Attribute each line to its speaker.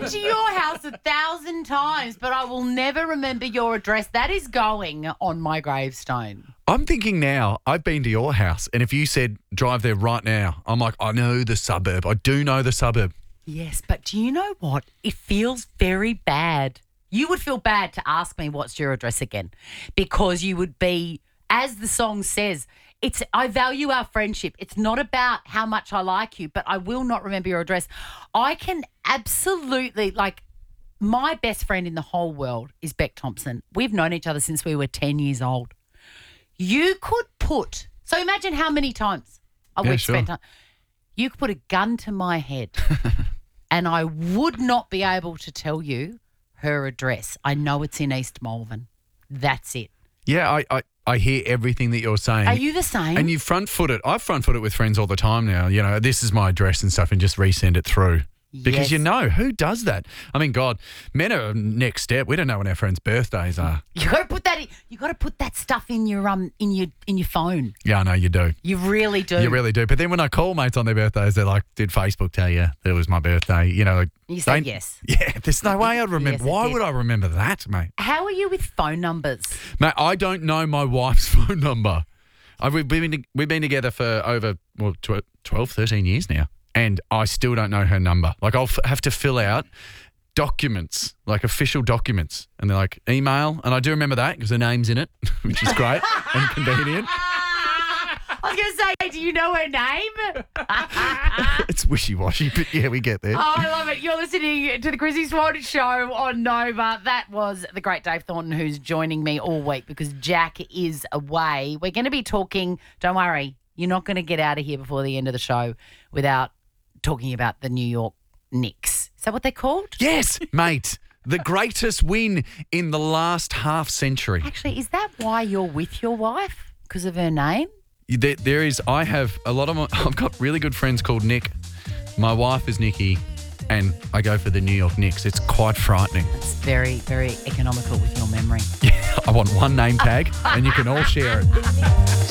Speaker 1: to your house 1,000 times, but I will never remember your address. That is going on my gravestone.
Speaker 2: I'm thinking now, I've been to your house, and if you said drive there right now, I'm like, I know the suburb. I do know the suburb.
Speaker 1: Yes, but do you know what? It feels very bad. You would feel bad to ask me what's your address again, because you would be, as the song says, I value our friendship. It's not about how much I like you, but I will not remember your address. I can absolutely, my best friend in the whole world is Beck Thompson. We've known each other since we were 10 years old. You could so imagine how many times we've spent time. You could put a gun to my head and I would not be able to tell you her address. I know it's in East Malvern. That's it.
Speaker 2: Yeah, I hear everything that you're saying.
Speaker 1: Are you the same?
Speaker 2: And you front-foot it. I front-foot it with friends all the time now. You know, this is my address and stuff, and just resend it through. Because you know, who does that? I mean, God, men are next step. We don't know when our friends' birthdays are.
Speaker 1: You got to put that in, you got to put that stuff in your phone.
Speaker 2: Yeah, I know you do.
Speaker 1: You really do.
Speaker 2: You really do. But then when I call mates on their birthdays, they're like, "Did Facebook tell you that it was my birthday?" You know,
Speaker 1: you say yes.
Speaker 2: Yeah, there's no way I'd remember.
Speaker 1: Yes,
Speaker 2: Why would I remember that, mate?
Speaker 1: How are you with phone numbers?
Speaker 2: Mate, I don't know my wife's phone number. We've been together for over 12, 13 years now. And I still don't know her number. Like, I'll have to fill out documents, like official documents. And they're like, email. And I do remember that because her name's in it, which is great and convenient.
Speaker 1: I was going to say, do you know her name?
Speaker 2: It's wishy-washy, but yeah, we get there.
Speaker 1: Oh, I love it. You're listening to the Chrissy Swan Show on Nova. That was the great Dave Thornton, who's joining me all week because Jack is away. We're going to be talking, don't worry, you're not going to get out of here before the end of the show without talking about the New York Knicks. Is that what they're called?
Speaker 2: Yes, mate. The greatest win in the last half century.
Speaker 1: Actually, is that why you're with your wife? Because of her name?
Speaker 2: There is. I have a lot of I've got really good friends called Nick. My wife is Nikki, and I go for the New York Knicks. It's quite frightening.
Speaker 1: It's very, very economical with your memory.
Speaker 2: Yeah, I want one name tag, and you can all share it.